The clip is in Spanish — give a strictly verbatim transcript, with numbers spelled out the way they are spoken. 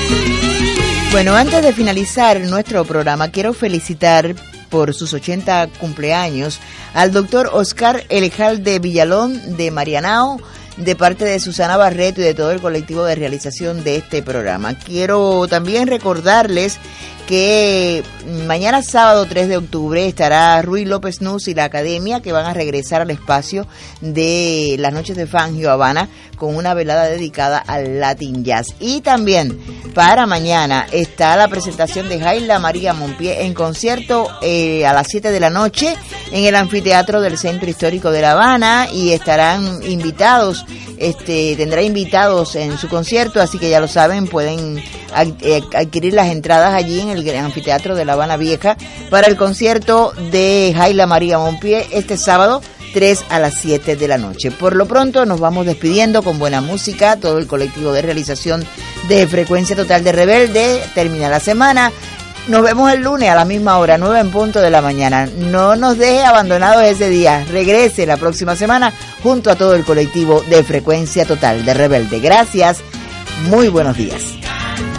Bueno, antes de finalizar nuestro programa, quiero felicitar por sus ochenta cumpleaños al doctor Oscar Elejalde Villalón de Marianao, de parte de Susana Barreto y de todo el colectivo de realización de este programa. Quiero también recordarles que mañana sábado tres de octubre estará Ruy López Nuz y la Academia, que van a regresar al espacio de las noches de Fangio Habana con una velada dedicada al Latin Jazz. Y también para mañana está la presentación de Jaila María Monpié en concierto eh, a las siete de la noche en el anfiteatro del Centro Histórico de La Habana, y estarán invitados, este tendrá invitados en su concierto, así que ya lo saben, pueden adquirir las entradas allí en el anfiteatro de La Habana Vieja para el concierto de Jaila María Monpié este sábado tres a las siete de la noche. Por lo pronto nos vamos despidiendo con buena música. Todo el colectivo de realización de Frecuencia Total de Rebelde termina la semana. Nos vemos el lunes a la misma hora, nueve en punto de la mañana. No nos deje abandonados ese día. Regrese la próxima semana junto a todo el colectivo de Frecuencia Total de Rebelde. Gracias. Muy buenos días.